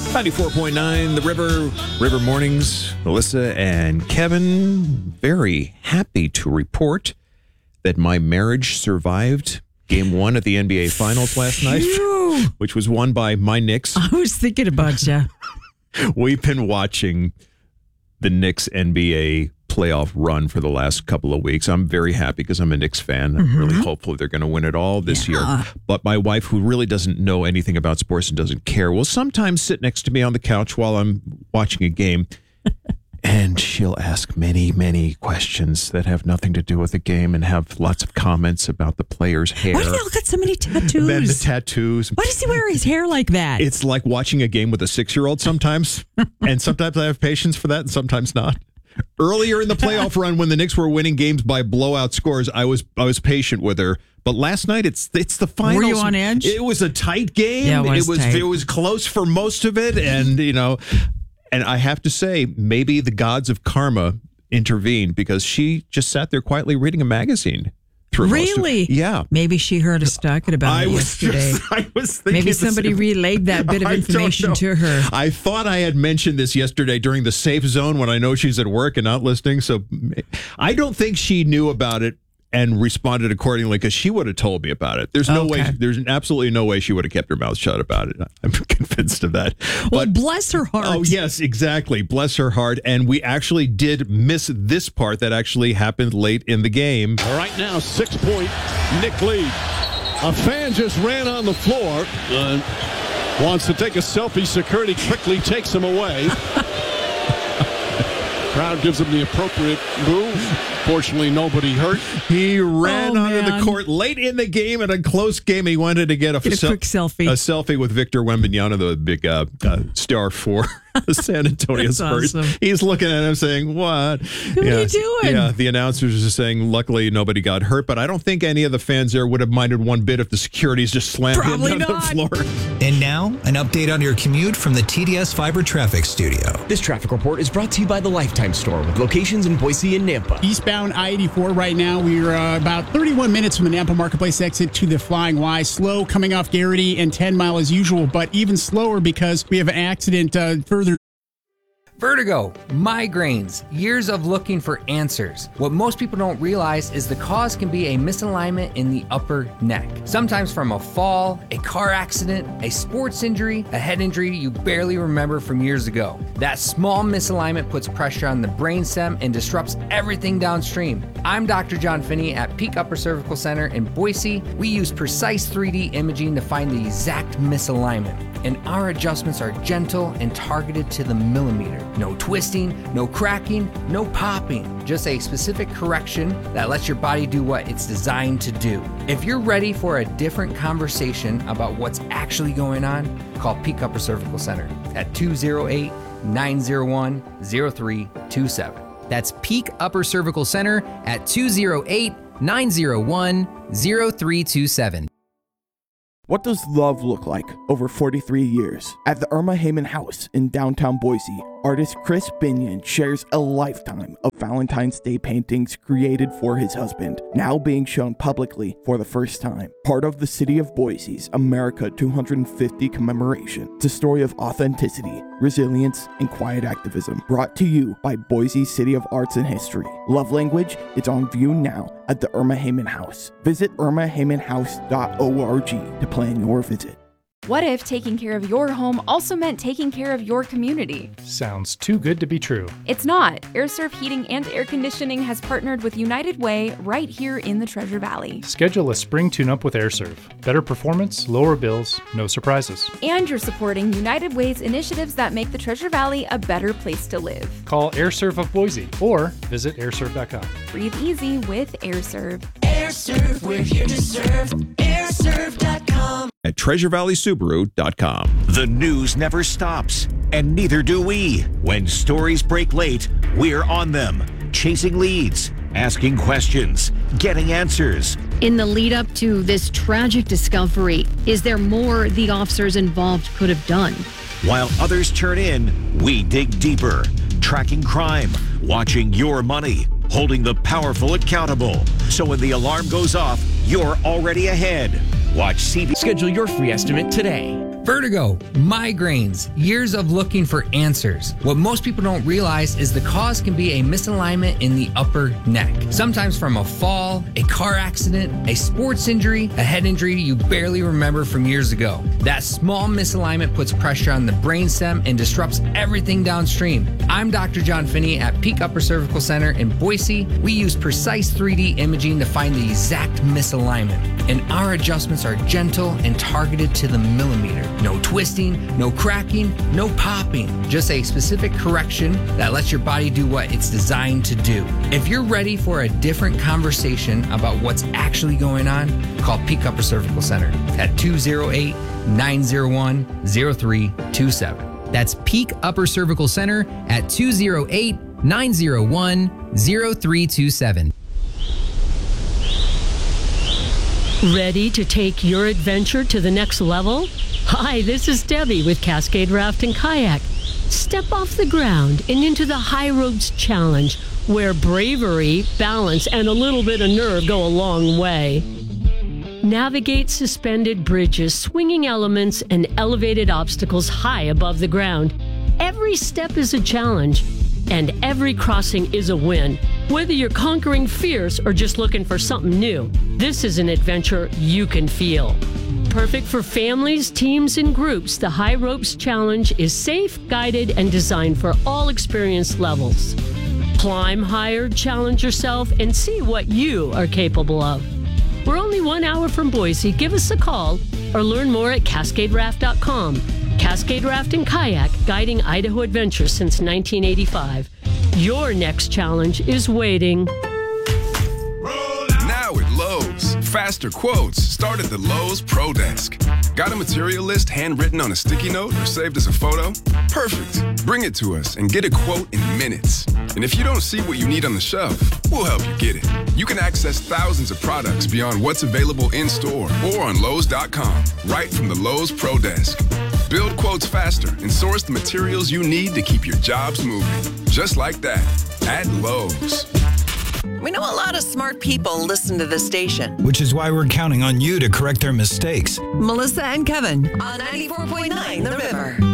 94.9 The River Mornings. Melissa and Kevin, very happy to report that my marriage survived Game 1 at the NBA Finals last night, which was won by my Knicks. I was thinking about you. We've been watching the Knicks NBA playoff run for the last couple of weeks. I'm very happy because I'm a Knicks fan. I'm really hopeful they're going to win it all this year. But my wife, who really doesn't know anything about sports and doesn't care, will sometimes sit next to me on the couch while I'm watching a game. And she'll ask many, many questions that have nothing to do with the game and have lots of comments about the player's hair. Why do they all got so many tattoos? Then the tattoos. Why does he wear his hair like that? It's like watching a game with a 6-year-old sometimes. And sometimes I have patience for that and sometimes not. Earlier in the playoff run, when the Knicks were winning games by blowout scores, I was patient with her. But last night, it's the finals. Were you on edge? It was a tight game. Yeah, it was close for most of it, and and I have to say, maybe the gods of karma intervened because she just sat there quietly reading a magazine. Really? Yeah. Maybe she heard us talking about it yesterday. I was thinking maybe somebody relayed that bit of information to her. I thought I had mentioned this yesterday during the safe zone when I know she's at work and not listening. So I don't think she knew about it and responded accordingly because she would have told me about it. There's no way. There's absolutely no way she would have kept her mouth shut about it. I'm convinced of that. Well, bless her heart. Oh, yes, exactly. Bless her heart. And we actually did miss this part that actually happened late in the game. All right, now 6-point Knick lead. A fan just ran on the floor and wants to take a selfie. Security quickly takes him away. Crowd gives him the appropriate move. Fortunately, nobody hurt. He ran onto the court late in the game in a close game. He wanted to get a quick selfie. A selfie with Victor Wembanyama, the big star for the San Antonio Spurs. Awesome. He's looking at him saying, what? What are you doing? Yeah, the announcers are just saying, luckily nobody got hurt, but I don't think any of the fans there would have minded one bit if the security's just slammed him on the floor. And now, an update on your commute from the TDS Fiber Traffic Studio. This traffic report is brought to you by the Lifetime Store with locations in Boise and Nampa. Eastbound I-84 right now. We're about 31 minutes from the Nampa Marketplace exit to the Flying Y. Slow coming off Garrity and 10 Mile as usual, but even slower because we have an accident further. Vertigo, migraines, years of looking for answers. What most people don't realize is the cause can be a misalignment in the upper neck. Sometimes from a fall, a car accident, a sports injury, a head injury you barely remember from years ago. That small misalignment puts pressure on the brainstem and disrupts everything downstream. I'm Dr. John Finney at Peak Upper Cervical Center in Boise. We use precise 3D imaging to find the exact misalignment, and our adjustments are gentle and targeted to the millimeter. No twisting, no cracking, no popping, just a specific correction that lets your body do what it's designed to do. If you're ready for a different conversation about what's actually going on, call Peak Upper Cervical Center at 208-901-0327. That's Peak Upper Cervical Center at 208-901-0327. What does love look like over 43 years? At the Irma Heyman House in downtown Boise, artist Chris Binion shares a lifetime of Valentine's Day paintings created for his husband, now being shown publicly for the first time. Part of the City of Boise's America 250 commemoration. It's a story of authenticity, resilience, and quiet activism, brought to you by Boise City of Arts and History. Love Language is on view now at the Irma Heyman House. Visit irmaheymanhouse.org to plan your visit. What if taking care of your home also meant taking care of your community? Sounds too good to be true. It's not. AirServe Heating and Air Conditioning has partnered with United Way right here in the Treasure Valley. Schedule a spring tune-up with AirServe. Better performance, lower bills, no surprises. And you're supporting United Way's initiatives that make the Treasure Valley a better place to live. Call AirServe of Boise or visit airserve.com. Breathe easy with AirServe. AirServe, we're here to serve. AirServe.com. At TreasureValleySubaru.com. The news never stops, and neither do we. When stories break late, we're on them, chasing leads, asking questions, getting answers. In the lead up to this tragic discovery, is there more the officers involved could have done? While others turn in, we dig deeper, tracking crime, watching your money, holding the powerful accountable. So when the alarm goes off, you're already ahead. Watch CB. Schedule your free estimate today. Vertigo, migraines, years of looking for answers. What most people don't realize is the cause can be a misalignment in the upper neck. Sometimes from a fall, a car accident, a sports injury, a head injury you barely remember from years ago. That small misalignment puts pressure on the brainstem and disrupts everything downstream. I'm Dr. John Finney at Peak Upper Cervical Center in Boise. We use precise 3D imaging to find the exact misalignment, and our adjustments are gentle and targeted to the millimeter. No twisting, no cracking, no popping. Just a specific correction that lets your body do what it's designed to do. If you're ready for a different conversation about what's actually going on, call Peak Upper Cervical Center at 208-901-0327. That's Peak Upper Cervical Center at 208-901-0327. Ready to take your adventure to the next level? Hi, this is Debbie with Cascade Raft and Kayak. Step off the ground and into the High Ropes Challenge, where bravery, balance, and a little bit of nerve go a long way. Navigate suspended bridges, swinging elements, and elevated obstacles high above the ground. Every step is a challenge, and every crossing is a win. Whether you're conquering fears or just looking for something new, this is an adventure you can feel. Perfect for families, teams, and groups, the High Ropes Challenge is safe, guided, and designed for all experience levels. Climb higher, challenge yourself, and see what you are capable of. We're only 1 hour from Boise. Give us a call or learn more at CascadeRaft.com. Cascade Raft and Kayak, guiding Idaho adventures since 1985. Your next challenge is waiting. Now at Lowe's, faster quotes start at the Lowe's Pro Desk. Got a material list handwritten on a sticky note or saved as a photo? Perfect. Bring it to us and get a quote in minutes. And if you don't see what you need on the shelf, we'll help you get it. You can access thousands of products beyond what's available in store or on Lowe's.com, right from the Lowe's Pro Desk. Build quotes faster and source the materials you need to keep your jobs moving. Just like that, at Lowe's. We know a lot of smart people listen to this station. Which is why we're counting on you to correct their mistakes. Melissa and Kevin on 94.9 The River.